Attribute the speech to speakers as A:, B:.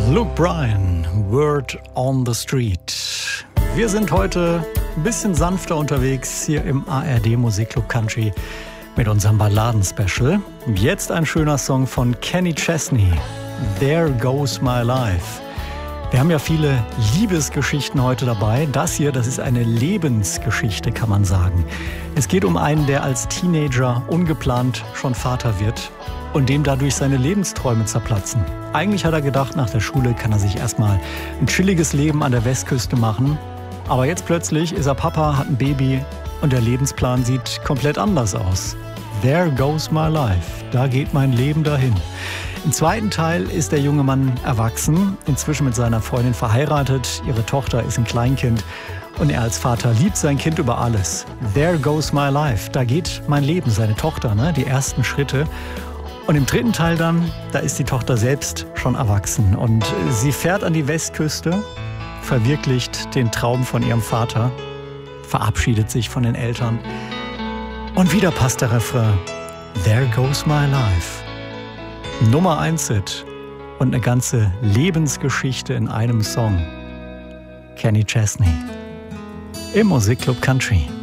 A: Luke Bryan, Word on the Street. Wir sind heute ein bisschen sanfter unterwegs hier im ARD Musikclub Country mit unserem Balladen-Special. Jetzt ein schöner Song von Kenny Chesney, There Goes My Life. Wir haben ja viele Liebesgeschichten heute dabei. Das hier, das ist eine Lebensgeschichte, kann man sagen. Es geht um einen, der als Teenager ungeplant schon Vater wird und dem dadurch seine Lebensträume zerplatzen. Eigentlich hat er gedacht, nach der Schule kann er sich erstmal ein chilliges Leben an der Westküste machen. Aber jetzt plötzlich ist er Papa, hat ein Baby und der Lebensplan sieht komplett anders aus. There goes my life. Da geht mein Leben dahin. Im zweiten Teil ist der junge Mann erwachsen, inzwischen mit seiner Freundin verheiratet. Ihre Tochter ist ein Kleinkind und er als Vater liebt sein Kind über alles. There goes my life. Da geht mein Leben, seine Tochter, die ersten Schritte. Und im dritten Teil dann, da ist die Tochter selbst schon erwachsen und sie fährt an die Westküste, verwirklicht den Traum von ihrem Vater, verabschiedet sich von den Eltern und wieder passt der Refrain There goes my life. Nummer 1-Hit und eine ganze Lebensgeschichte in einem Song. Kenny Chesney im Musikclub Country.